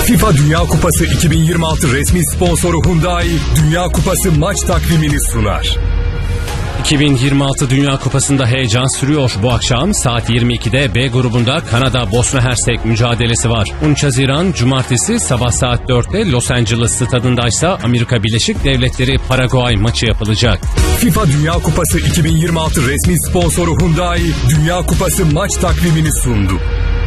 FIFA Dünya Kupası 2026 resmi sponsoru Hyundai, Dünya Kupası maç takvimini sunar. 2026 Dünya Kupası'nda heyecan sürüyor. Bu akşam saat 22'de B grubunda Kanada-Bosna Hersek mücadelesi var. 13 Haziran Cumartesi sabah saat 4'te Los Angeles stadındaysa Amerika Birleşik Devletleri Paraguay maçı yapılacak. FIFA Dünya Kupası 2026 resmi sponsoru Hyundai, Dünya Kupası maç takvimini sundu.